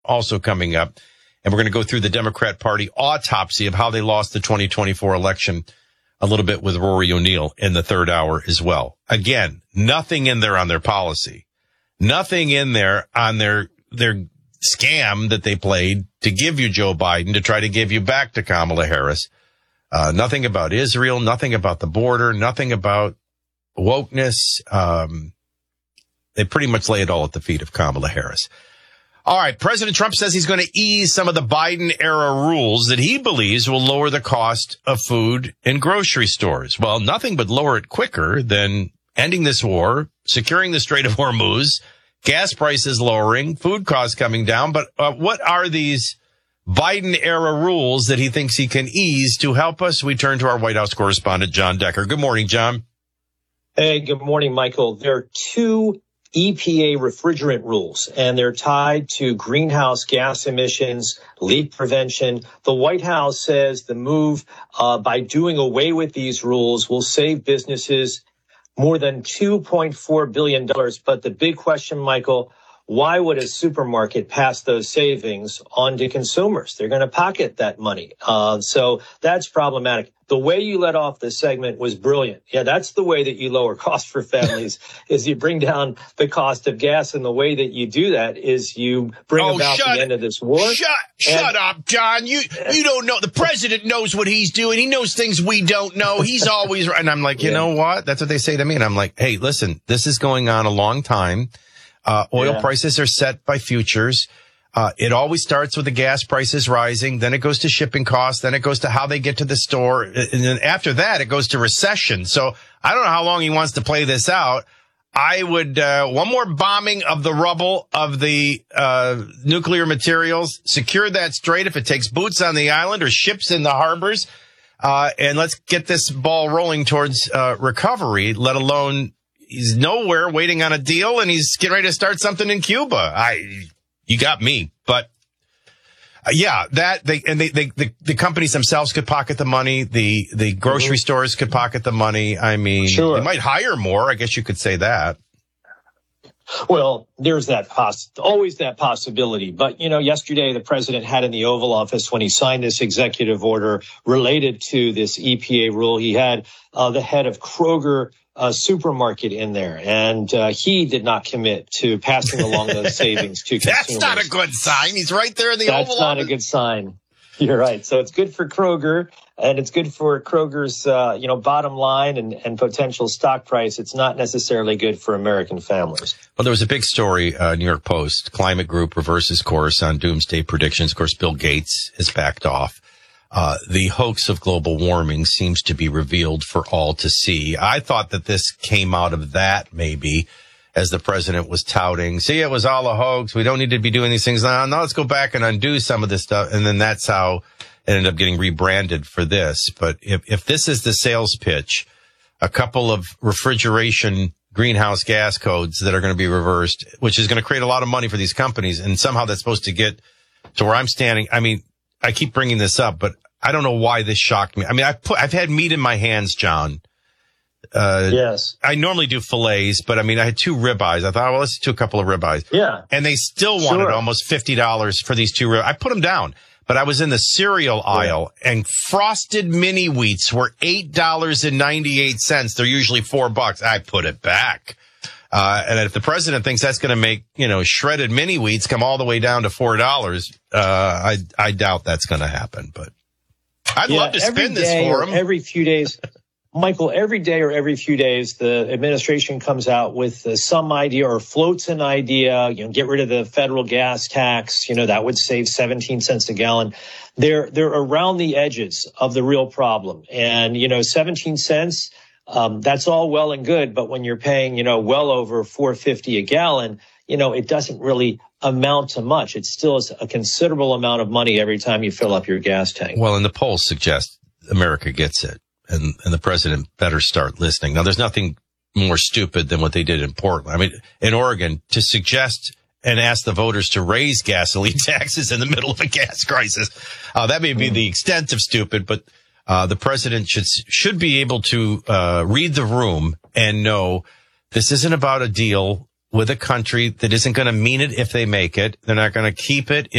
also coming up. And we're going to go through the Democrat Party autopsy of how they lost the 2024 election a little bit with Rory O'Neill in the third hour as well. Again, nothing in there on their policy. Nothing in there on their scam that they played to give you Joe Biden to try to give you back to Kamala Harris. Nothing about Israel, nothing about the border, nothing about wokeness. They pretty much lay it all at the feet of Kamala Harris. All right. President Trump says he's going to ease some of the Biden era rules that he believes will lower the cost of food in grocery stores. Well, nothing but lower it quicker than ending this war, securing the Strait of Hormuz, gas prices lowering, food costs coming down. But what are these Biden era rules that he thinks he can ease to help us? We turn to our White House correspondent, John Decker. Good morning, John. Hey, good morning, Michael. There are two EPA refrigerant rules, and they're tied to greenhouse gas emissions, leak prevention. The White House says the move by doing away with these rules will save businesses more than $2.4 billion. But the big question, Michael, why would a supermarket pass those savings on to consumers? They're going to pocket that money. So that's problematic. The way you let off this segment was brilliant. Yeah, that's the way that you lower costs for families is you bring down the cost of gas. And the way that you do that is you bring about the end of this war. Shut up, John. You don't know. The president knows what he's doing. He knows things we don't know. He's always right. And I'm like, you know what? That's what they say to me. And I'm like, hey, listen, this is going on a long time. Oil prices are set by futures. It always starts with the gas prices rising. Then it goes to shipping costs. Then it goes to how they get to the store. And then after that, it goes to recession. So I don't know how long he wants to play this out. I would, one more bombing of the rubble of the, nuclear materials, secure that strait if it takes boots on the island or ships in the harbors. And let's get this ball rolling towards, recovery, let alone he's nowhere waiting on a deal and he's getting ready to start something in Cuba. You got me, but the companies themselves could pocket the money. The grocery stores could pocket the money. I mean, they might hire more. I guess you could say that. Well, there's always that possibility. But, yesterday the president had in the Oval Office when he signed this executive order related to this EPA rule, he had the head of Kroger supermarket in there, and he did not commit to passing along those savings to consumers. That's not a good sign. He's right there in the Oval Office. That's not a good sign. You're right. So it's good for Kroger, and it's good for Kroger's, bottom line and potential stock price. It's not necessarily good for American families. Well, there was a big story, New York Post, Climate Group reverses course on doomsday predictions. Of course, Bill Gates has backed off. The hoax of global warming seems to be revealed for all to see. I thought that this came out of that maybe as the president was touting. See, it was all a hoax. We don't need to be doing these things now. Now let's go back and undo some of this stuff. And then that's how it ended up getting rebranded for this. But if this is the sales pitch, a couple of refrigeration greenhouse gas codes that are going to be reversed, which is going to create a lot of money for these companies. And somehow that's supposed to get to where I'm standing. I mean, I keep bringing this up, but I don't know why this shocked me. I mean, I've had meat in my hands, John. Yes. I normally do fillets, but I mean, I had two ribeyes. I thought, well, let's do a couple of ribeyes. Yeah. And they still wanted almost $50 for these two ribeyes. I put them down, but I was in the cereal aisle and frosted mini wheats were $8.98. They're usually $4. I put it back. And if the president thinks that's going to make, shredded mini wheats come all the way down to $4, I doubt that's going to happen, but I'd love to spin this for him. Every few days, Michael, every day or every few days, the administration comes out with some idea or floats an idea, get rid of the federal gas tax, that would save 17 cents a gallon. They're around the edges of the real problem. And, 17 cents, that's all well and good. But when you're paying, well over $4.50 a gallon, it doesn't really amount to much. It still is a considerable amount of money every time you fill up your gas tank. Well, and the polls suggest America gets it. And the president better start listening. Now, there's nothing more stupid than what they did in Portland. I mean, in Oregon, to suggest and ask the voters to raise gasoline taxes in the middle of a gas crisis. That may be the extent of stupid, but the president should be able to read the room and know this isn't about a deal with a country that isn't going to mean it if they make it. They're not going to keep it